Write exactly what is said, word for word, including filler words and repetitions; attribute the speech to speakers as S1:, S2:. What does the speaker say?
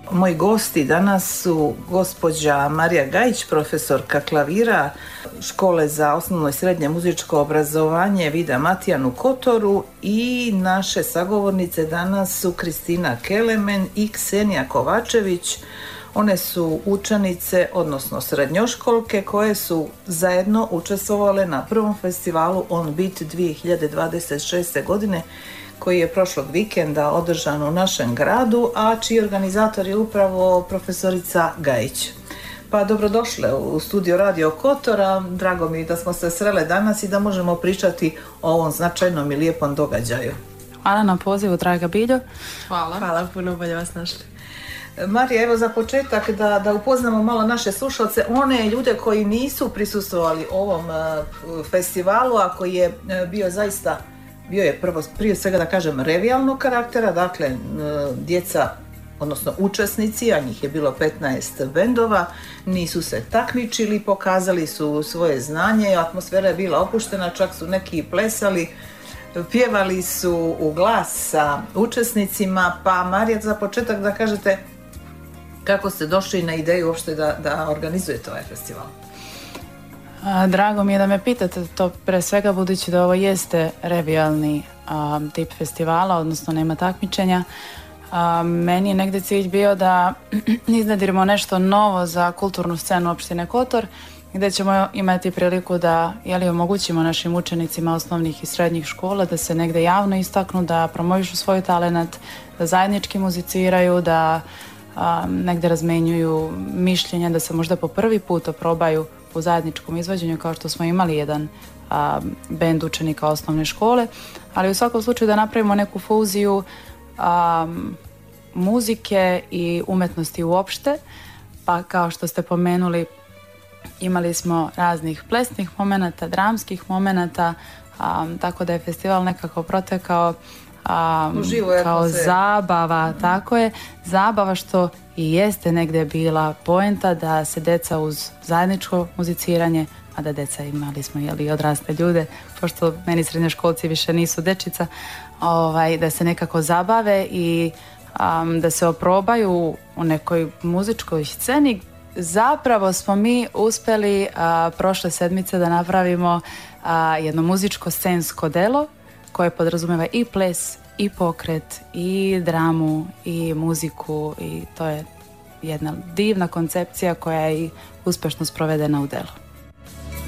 S1: Moji gosti danas su gospođa Marija Gajić, profesorka klavira Škole za osnovno i srednje muzičko obrazovanje Vida Matijan u Kotoru, i naše sagovornice danas su Kristina Kelemen i Ksenija Kovačević. One su učenice, odnosno srednjoškolke, koje su zajedno učestvovale na prvom festivalu On Beat dvije hiljade dvadeset šeste. godine, koji je prošlog vikenda održan u našem gradu, a čiji organizator je upravo profesorica Gajić. Pa dobrodošle u studio Radio Kotora. Drago mi je da smo se srele danas i da možemo pričati o ovom značajnom i lijepom događaju.
S2: Hvala na pozivu, draga Biljo.
S3: Hvala. Hvala, puno bolje vas našli.
S1: Marija, evo za početak da, da upoznamo malo naše slušalce, one ljude koji nisu prisustvovali ovom uh, festivalu, a koji je uh, bio zaista, bio je prvo, prije svega da kažem, revijalnog karaktera, dakle uh, djeca, odnosno učesnici, a njih je bilo petnaest bendova, nisu se takmičili, pokazali su svoje znanje, atmosfera je bila opuštena, čak su neki plesali, pjevali su u glas sa učesnicima. Pa Marija, za početak da kažete kako ste došli na ideju uopšte da, da organizujete ovaj festival?
S2: A, drago mi je da me pitate to, pre svega budući da ovo jeste revijalni a, tip festivala, odnosno nema takmičenja. A, meni je negdje cilj bio da iznadirimo nešto novo za kulturnu scenu opštine Kotor, gdje ćemo imati priliku da jeli, omogućimo našim učenicima osnovnih i srednjih škola da se negdje javno istaknu, da promovišu svoj talenat, da zajednički muziciraju, da a, negdje razmenjuju mišljenja, da se možda po prvi put oprobaju u zajedničkom izvođenju, kao što smo imali jedan a, bend učenika osnovne škole, ali u svakom slučaju da napravimo neku fuziju a, muzike i umetnosti uopšte. Pa kao što ste pomenuli, imali smo raznih plesnih momenata, dramskih momenata, a, tako da je festival nekako protekao a, kao zabava, tako je, zabava što i jeste negdje bila poenta da se deca uz zajedničko muziciranje, a da deca imali smo jeli odrasle ljude, pošto meni srednjoškolci više nisu dečica, ovaj, da se nekako zabave i a, da se oprobaju u nekoj muzičkoj sceni. Zapravo smo mi uspjeli a, prošle sedmice da napravimo a, jedno muzičko scensko delo koje podrazumijeva i ples, i pokret, i dramu, i muziku, i to je jedna divna koncepcija koja je i uspješno sprovedena u delu.